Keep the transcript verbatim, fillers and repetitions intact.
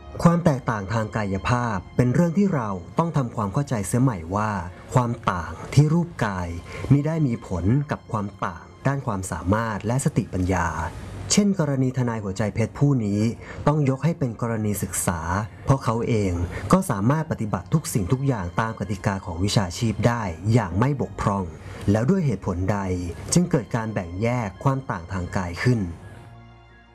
ความแตกต่างทางกายภาพเป็นเรื่องที่เราต้องทำความเข้าใจเสียใหม่ว่าความต่างที่รูปกายมิได้มีผลกับความต่างด้านความสามารถและสติปัญญาเช่นกรณีทนายหัวใจเพชรผู้นี้ต้องยกให้เป็นกรณีศึกษาเพราะเขาเองก็สามารถปฏิบัติทุกสิ่งทุกอย่างตามกติกาของวิชาชีพได้อย่างไม่บกพร่องแล้วด้วยเหตุผลใดจึงเกิดการแบ่งแยกความต่างทางกายขึ้น